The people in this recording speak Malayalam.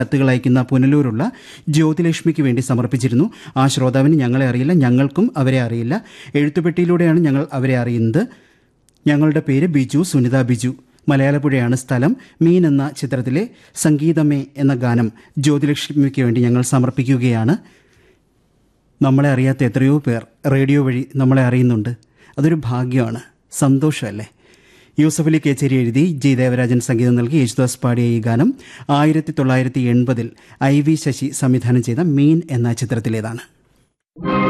കത്തുകൾ അയക്കുന്ന പുനലൂരുള്ള ജ്യോതിലക്ഷ്മിക്ക് വേണ്ടി സമർപ്പിച്ചിരുന്നു. ആ ശ്രോതാവിന് ഞങ്ങളെ അറിയില്ല, ഞങ്ങൾക്കും അവരെ അറിയില്ല. എഴുത്തുപെട്ടിയിലൂടെയാണ് ഞങ്ങൾ അവരെ അറിയുന്നത്. ഞങ്ങളുടെ പേര് ബിജു, സുനിത ബിജു. മലയാളപ്പുഴയാണ് സ്ഥലം. മീൻ എന്ന ചിത്രത്തിലെ സംഗീതമേ എന്ന ഗാനം ജ്യോതിലക്ഷ്മിക്ക് വേണ്ടി ഞങ്ങൾ സമർപ്പിക്കുകയാണ്. നമ്മളെ അറിയാത്ത എത്രയോ പേർ റേഡിയോ വഴി നമ്മളെ അറിയുന്നുണ്ട്. അതൊരു ഭാഗ്യമാണ്, സന്തോഷമല്ലേ? യൂസഫ് അലി കേച്ചേരി എഴുതി, ജി ദേവരാജൻ സംഗീതം നൽകി യേശുദാസ് പാടിയ ഈ ഗാനം 1980 IV ശശി സംവിധാനം ചെയ്ത മീൻ എന്ന ചിത്രത്തിലേതാണ്.